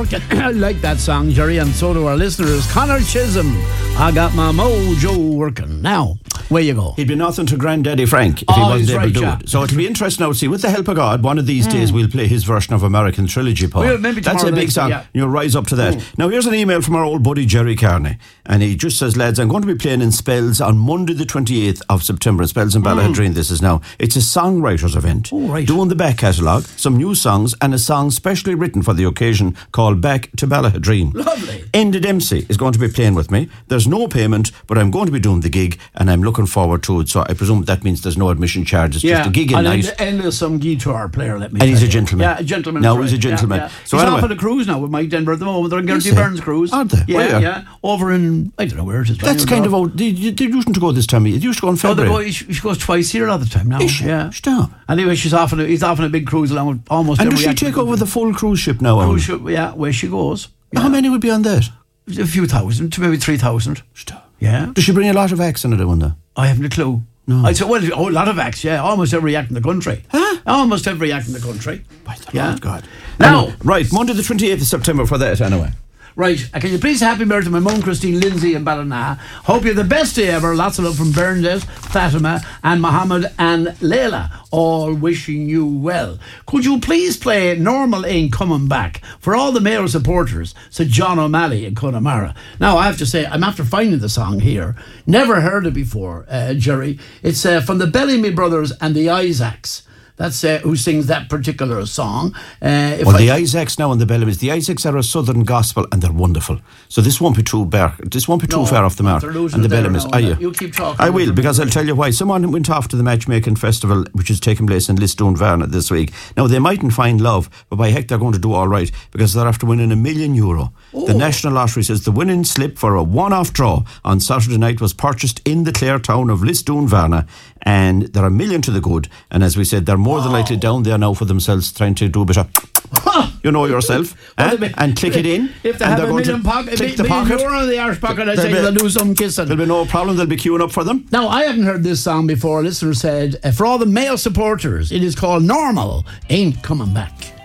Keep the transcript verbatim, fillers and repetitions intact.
working. I like that song, Jerry, and so do our listeners. Connor Chisholm, I got my mojo working. Now, where you go? He'd be nothing to Granddaddy Frank if oh, he wasn't able right, to do yeah. it. So it'll be interesting now to see, with the help of God, one of these mm. days we'll play his version of American Trilogy, Paul. Well, maybe That's a big night, song. Yeah. You'll rise up to that. Mm. Now, here's an email from our old buddy Jerry Carney. And he just says, lads, I'm going to be playing in Spells on Monday the twenty-eighth of September. Spells in Ballahadreen, mm. this is now. It's a songwriters event. Oh, right. Doing the back catalogue, some new songs, and a song specially written for the occasion called Back to Ballahadreen. Lovely. Enda Dempsey is going to be playing with me. There's no payment, but I'm going to be doing the gig, and I'm looking forward to it. So I presume that means there's no admission charge. It's yeah. just a gig in and night. And there's some guitar player, let me And he's you. a gentleman. Yeah, a gentleman. No, right. he's a gentleman. Yeah, yeah. So he's anyway. off on a cruise now with Mike Denver at the moment. They're on Gertie Is he? Burns cruise. Are they? Yeah, Where? yeah. Over in, I don't know where it is. That's kind of old. They, they used to go this time. It used to go in February. Oh, go, she, she goes twice here all the time now. Is she? Yeah. Stop. Anyway, she's off on a, he's off on a big cruise along with almost and every does she actor take over the full cruise ship now? Cruise ship, yeah, where she goes. Yeah. How many would be on that? A few thousand, to maybe three thousand. Stop. Yeah. Does she bring a lot of acts in it, I wonder? I haven't a clue. No. I'd say, well, a lot of acts, yeah. Almost every act in the country. Huh? Almost every act in the country. By the yeah. Lord God. Now, anyway, right, Monday the twenty-eighth of September for that, anyway. Right, uh, can you please say happy birthday to my mum, Christine Lindsay in Ballina. Hope you're the best day ever. Lots of love from Bernadette, Fatima and Mohammed and Leila. All wishing you well. Could you please play Normal Ain't Coming Back for all the male supporters, said John O'Malley in Connemara. Now, I have to say, I'm after finding the song here. Never heard it before, uh, Jerry. It's uh, from the Bellamy Brothers and the Isaacs. That's uh, who sings that particular song. Uh, if well, I the Isaacs now and the Bellamys. The Isaacs are a southern gospel and they're wonderful. So this won't be too bar- This won't be too no, far off the mark. And the Bellamys, are you? You keep talking. I will, because I'll tell you why. Someone went off to the Matchmaking Festival, which is taking place in Lisdoonvarna this week. Now, they mightn't find love, but by heck, they're going to do all right, because they're after winning a million euro. Oh. The National Lottery says the winning slip for a one-off draw on Saturday night was purchased in the Clare town of Lisdoonvarna, and they're a million to the good. And as we said, they're more wow. than likely down there now for themselves, trying to do a bit of, you know yourself, well, eh? be, and click it in. If they and have a million pocket, click a the pocket. euro in the arse pocket, I say be, they'll do some kissing. There'll be no problem. They'll be queuing up for them. Now, I haven't heard this song before. A listener said, for all the male supporters, it is called Normal Ain't Coming Back.